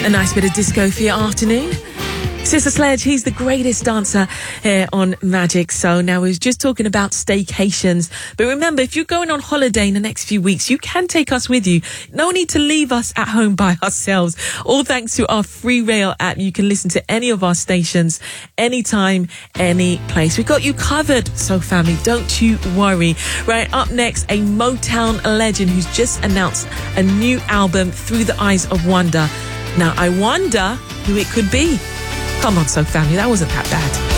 A nice bit of disco for your afternoon. Sister Sledge, he's the greatest dancer here on Magic. So now we was just talking about staycations. But remember, if you're going on holiday in the next few weeks, you can take us with you. No need to leave us at home by ourselves. All thanks to our free rail app. You can listen to any of our stations, anytime, any place. We got you covered. So family, don't you worry. Right, up next, a Motown legend who's just announced a new album, Through the Eyes of Wonder. Now, I wonder who it could be. Come on, So family, that wasn't that bad.